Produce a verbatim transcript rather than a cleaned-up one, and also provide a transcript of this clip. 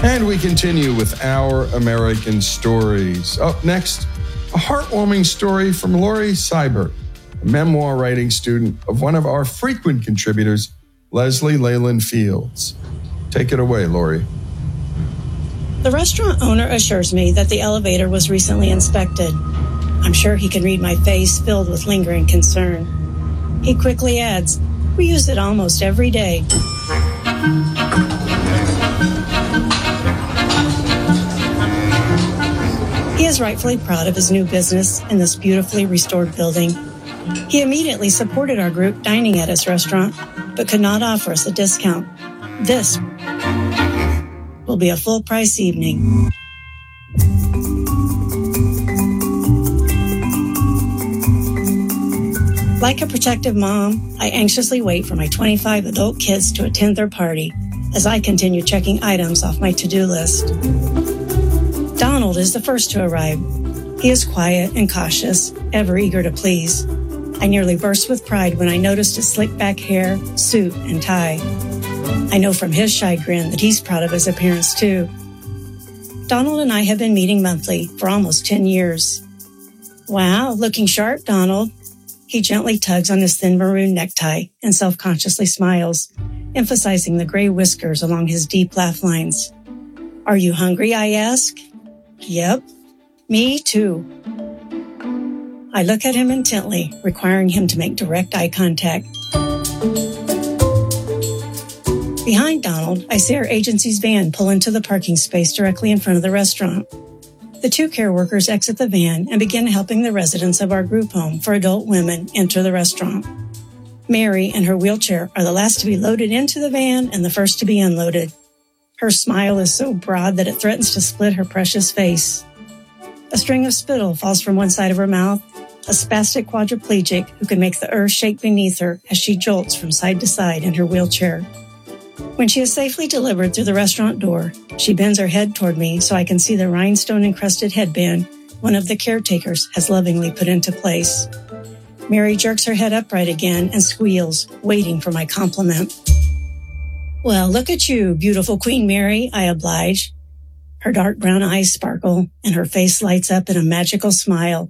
And we continue with Our American Stories. Up next, a heartwarming story from Lori Seibert, a memoir writing student of one of our frequent contributors, Leslie Leyland Fields. Take it away, Lori. The restaurant owner assures me that the elevator was recently inspected. I'm sure he can read my face filled with lingering concern. He quickly adds, "We use it almost every day." He is rightfully proud of his new business in this beautifully restored building. He immediately supported our group dining at his restaurant, but could not offer us a discount. This will be a full-price evening. Like a protective mom, I anxiously wait for my twenty-five adult kids to attend their party as I continue checking items off my to-do list. Donald is the first to arrive. He is quiet and cautious, ever eager to please. I nearly burst with pride when I noticed his slick back hair, suit, and tie. I know from his shy grin that he's proud of his appearance too. Donald and I have been meeting monthly for almost ten years. "Wow, looking sharp, Donald." He gently tugs on his thin maroon necktie and self-consciously smiles, emphasizing the gray whiskers along his deep laugh lines. "Are you hungry?" I ask. "Yep, me too." I look at him intently, requiring him to make direct eye contact. Behind Donald, I see our agency's van pull into the parking space directly in front of the restaurant. The two care workers exit the van and begin helping the residents of our group home for adult women enter the restaurant. Mary and her wheelchair are the last to be loaded into the van and the first to be unloaded. Her smile is so broad that it threatens to split her precious face. A string of spittle falls from one side of her mouth, a spastic quadriplegic who can make the earth shake beneath her as she jolts from side to side in her wheelchair. When she is safely delivered through the restaurant door, she bends her head toward me so I can see the rhinestone-encrusted headband one of the caretakers has lovingly put into place. Mary jerks her head upright again and squeals, waiting for my compliment. "Well, look at you, beautiful Queen Mary," I oblige. Her dark brown eyes sparkle, and her face lights up in a magical smile